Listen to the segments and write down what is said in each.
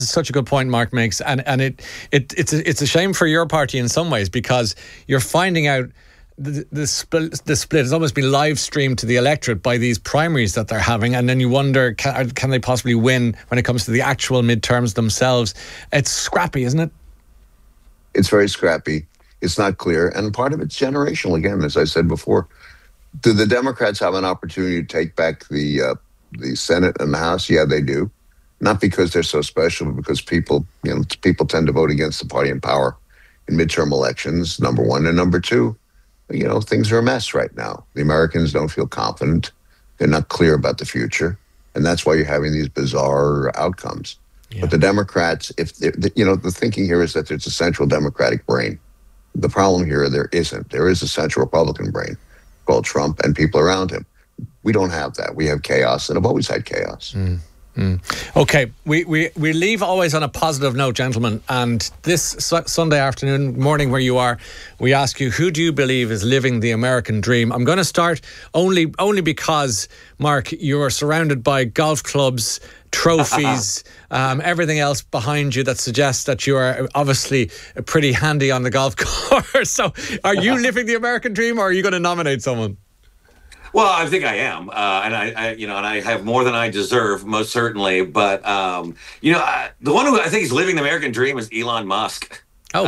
such a good point Mark makes, and it's a shame for your party in some ways, because you're finding out the split has almost been live streamed to the electorate by these primaries that they're having, and then you wonder, can they possibly win when it comes to the actual midterms themselves? It's scrappy, isn't it? It's very scrappy. It's not clear, and part of it's generational. Again, as I said before, do the Democrats have an opportunity to take back the Senate and the House? Yeah, they do. Not because they're so special, but because people tend to vote against the party in power in midterm elections, number one. And number two, things are a mess right now. The Americans don't feel confident. They're not clear about the future. And that's why you're having these bizarre outcomes. Yeah. But the Democrats, the thinking here is that there's a central Democratic brain. The problem here, there isn't. There is a central Republican brain called Trump and people around him. We don't have that. We have chaos and have always had chaos. Okay, we leave always on a positive note, gentlemen, and this Sunday afternoon, morning where you are, we ask you, who do you believe is living the American dream? I'm going to start only because, Mark, you are surrounded by golf clubs, trophies, everything else behind you that suggests that you are obviously pretty handy on the golf course. So are you living the American dream, or are you going to nominate someone? Well, I think I am, and I have more than I deserve, most certainly. But the one who I think is living the American dream is Elon Musk. Oh,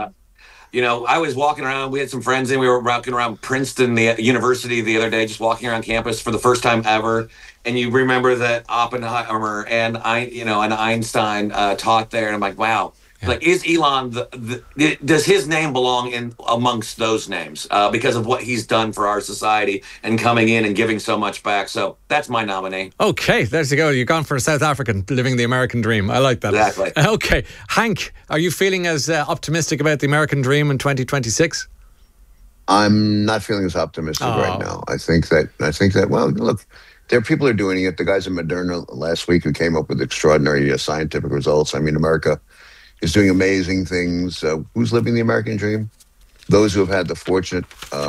I was walking around. We had some friends in. We were walking around Princeton, the university, the other day, just walking around campus for the first time ever. And you remember that Oppenheimer and Einstein taught there, and I'm like, wow. Yeah. Like, is Elon does his name belong in amongst those names because of what he's done for our society and coming in and giving so much back? So that's my nominee. Okay, there you go. You've gone for a South African living the American dream. I like that. Exactly. Okay, Hank, are you feeling as optimistic about the American dream in 2026? I'm not feeling as optimistic right now. I think that well, look, there are people who are doing it. The guys at Moderna last week who came up with extraordinary scientific results. I mean, America is doing amazing things. Who's living the American dream? Those who have had the fortune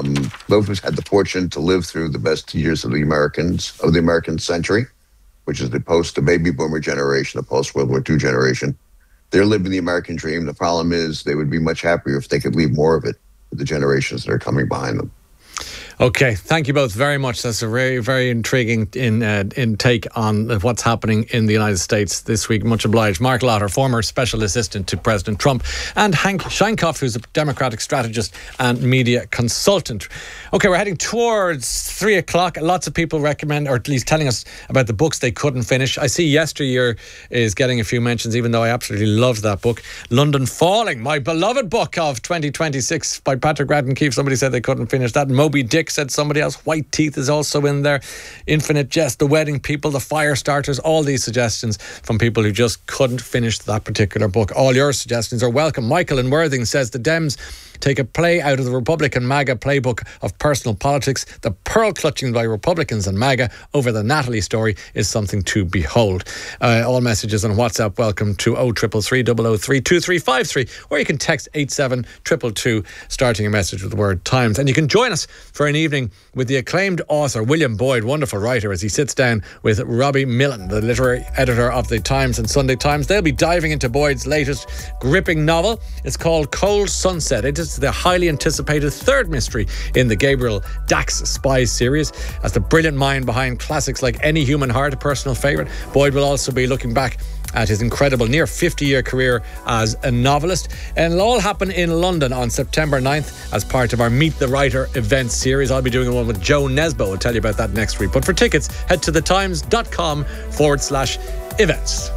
to live through the best years of the American century, which is the baby boomer generation, the post-World War II generation. They're living the American dream. The problem is they would be much happier if they could leave more of it to the generations that are coming behind them. Okay, thank you both very much. That's a very, very intriguing take on what's happening in the United States this week. Much obliged. Mark Lotter, former special assistant to President Trump, and Hank Scheinkoff, who's a Democratic strategist and media consultant. Okay, we're heading towards 3 o'clock. Lots of people recommend, or at least telling us about the books they couldn't finish. I see Yesteryear is getting a few mentions, even though I absolutely loved that book. London Falling, my beloved book of 2026 by Patrick Radden Keefe. Somebody said they couldn't finish that. Moby Dick, said somebody else. White Teeth is also in there. Infinite Jest, The Wedding People, The Fire Starters, all these suggestions from people who just couldn't finish that particular book. All your suggestions are welcome. Michael in Worthing says the Dems take a play out of the Republican MAGA playbook of personal politics. The pearl clutching by Republicans and MAGA over the Natalie story is something to behold. All messages on WhatsApp welcome to 0333 003 2353, or you can text 87222 starting a message with the word Times. And you can join us for an evening with the acclaimed author William Boyd, wonderful writer, as he sits down with Robbie Millen, the literary editor of the Times and Sunday Times. They'll be diving into Boyd's latest gripping novel. It's called Cold Sunset. It is the highly anticipated third mystery in the Gabriel Dax spy series. As the brilliant mind behind classics like Any Human Heart, a personal favourite, Boyd will also be looking back at his incredible near 50-year career as a novelist. And it'll all happen in London on September 9th as part of our Meet the Writer event series. I'll be doing one with Joe Nesbo. I'll tell you about that next week. But for tickets, head to thetimes.com/events.